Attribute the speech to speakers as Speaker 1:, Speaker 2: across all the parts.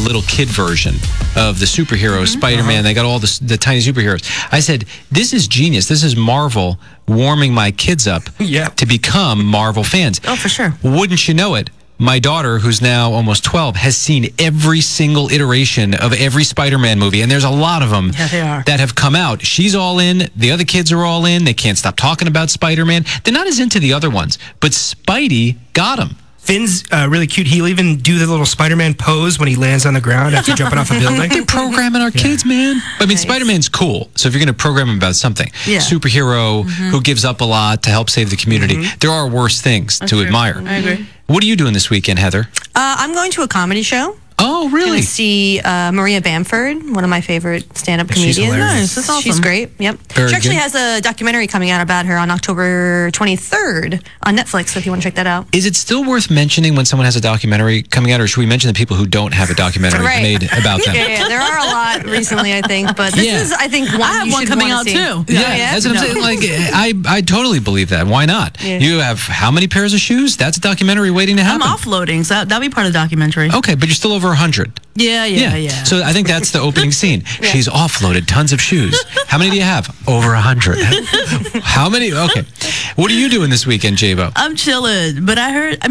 Speaker 1: little kid version of the superhero Spider-Man. They got all the tiny superheroes. I said, this is genius. This is Marvel warming my kids up to become Marvel fans.
Speaker 2: Oh, for sure.
Speaker 1: Wouldn't you know it? My daughter, who's now almost 12, has seen every single iteration of every Spider-Man movie, and there's a lot of them that have come out. She's all in. The other kids are all in. They can't stop talking about Spider-Man. They're not as into the other ones, but Spidey got them.
Speaker 3: Finn's really cute. He'll even do the little Spider-Man pose when he lands on the ground after jumping off a building.
Speaker 1: They're programming our kids, man. I mean, Spider-Man's cool. So if you're going to program him about something, superhero who gives up a lot to help save the community, there are worse things to admire.
Speaker 2: I agree.
Speaker 1: What are you doing this weekend, Heather?
Speaker 4: I'm going to a comedy show.
Speaker 1: Oh, really?
Speaker 4: Going to see Maria Bamford, one of my favorite stand-up
Speaker 3: She's
Speaker 4: comedians.
Speaker 3: hilarious.
Speaker 2: That's awesome.
Speaker 4: She's great. Yep.
Speaker 1: Very
Speaker 4: She actually
Speaker 1: good.
Speaker 4: has a documentary coming out about her on October 23rd on Netflix, so if you want to check that out.
Speaker 1: Is it still worth mentioning when someone has a documentary coming out, or should we mention the people who don't have a documentary made about them?
Speaker 4: Yeah, there are a lot recently, I think, but this is, I think, one
Speaker 2: I have
Speaker 4: you
Speaker 2: one
Speaker 4: should
Speaker 2: coming
Speaker 4: wanna
Speaker 2: out
Speaker 4: see.
Speaker 2: too.
Speaker 1: Yeah, that's what I'm saying. Like, I totally believe that. Why not?
Speaker 4: Yeah.
Speaker 1: You have how many pairs of shoes? That's a documentary waiting to
Speaker 2: I'm
Speaker 1: happen.
Speaker 2: offloading, so that'll be part of the documentary.
Speaker 1: Okay, but you're still over 100.
Speaker 2: Yeah.
Speaker 1: So I think that's the opening scene. She's offloaded tons of shoes. How many do you have? Over 100. How many? Okay. What are you doing this weekend, J-Bo?
Speaker 2: I'm chilling, but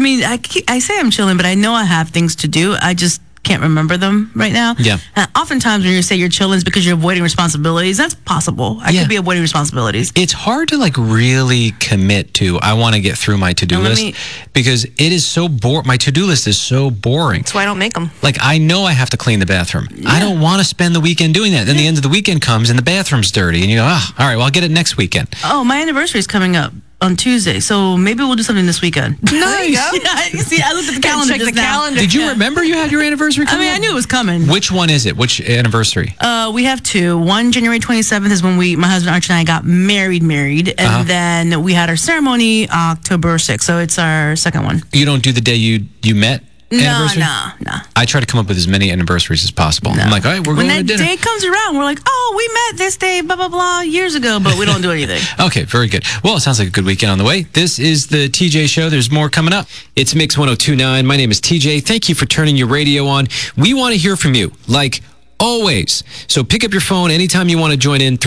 Speaker 2: I say I'm chilling, but I know I have things to do. I just can't remember them right now.
Speaker 1: Yeah.
Speaker 2: Oftentimes when you say you're chilling, it's because you're avoiding responsibilities. That's possible. I could be avoiding responsibilities.
Speaker 1: It's hard to really commit to, I want to get through my to-do list because it is so boring. My to-do list is so boring.
Speaker 4: That's why I don't make them.
Speaker 1: Like, I know I have to clean the bathroom. I don't want to spend the weekend doing that. Then the end of the weekend comes and the bathroom's dirty and you go, all right, well, I'll get it next weekend.
Speaker 2: Oh, my anniversary is coming up on Tuesday, so maybe we'll do something this weekend.
Speaker 1: Nice.
Speaker 2: See, I looked at the calendar just now.
Speaker 1: Did you remember you had your anniversary coming up?
Speaker 2: I knew it was coming.
Speaker 1: Which one is it? Which anniversary?
Speaker 2: We have two. One, January 27th is when my husband Archie and I got married, and then we had our ceremony October 6th, so it's our second one.
Speaker 1: You don't do the day you met? Anniversary?
Speaker 2: No.
Speaker 1: I try to come up with as many anniversaries as possible. I'm like, all right, we're going to dinner.
Speaker 2: When that day comes around, we're like, oh, we met this day, blah, blah, blah, years ago, but we don't do anything.
Speaker 1: Okay, very good. Well, it sounds like a good weekend on the way. This is the TJ Show. There's more coming up. It's Mix 102.9. My name is TJ. Thank you for turning your radio on. We want to hear from you, like always. So pick up your phone anytime you want to join in,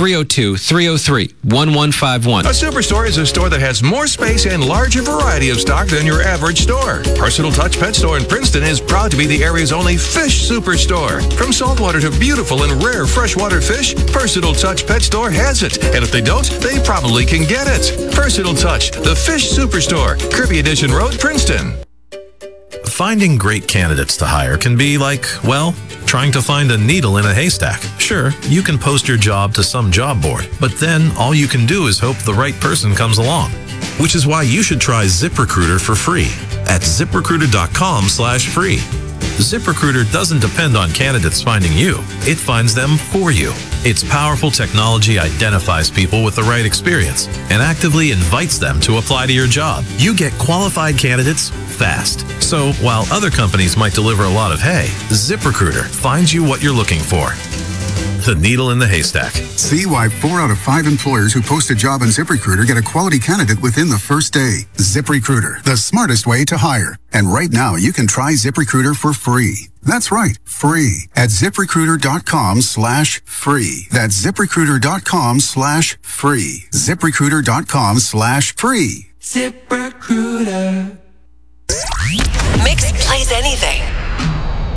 Speaker 1: 302-303-1151.
Speaker 5: A superstore is a store that has more space and larger variety of stock than your average store. Personal Touch Pet Store in Princeton is proud to be the area's only fish superstore. From saltwater to beautiful and rare freshwater fish, Personal Touch Pet Store has it. And if they don't, they probably can get it. Personal Touch, the fish superstore, Kirby Edition Road, Princeton.
Speaker 6: Finding great candidates to hire can be like, well, trying to find a needle in a haystack. Sure, you can post your job to some job board, but then all you can do is hope the right person comes along. Which is why you should try ZipRecruiter for free at ZipRecruiter.com/free. ZipRecruiter doesn't depend on candidates finding you. It finds them for you. Its powerful technology identifies people with the right experience and actively invites them to apply to your job. You get qualified candidates fast. So while other companies might deliver a lot of hay, ZipRecruiter finds you what you're looking for. The needle in the haystack.
Speaker 7: See why 4 out of 5 employers who post a job on ZipRecruiter get a quality candidate within the first day. ZipRecruiter, the smartest way to hire. And right now, you can try ZipRecruiter for free. That's right, free at ZipRecruiter.com/free. That's ZipRecruiter.com/free. ZipRecruiter.com/free.
Speaker 8: ZipRecruiter. Mix plays anything.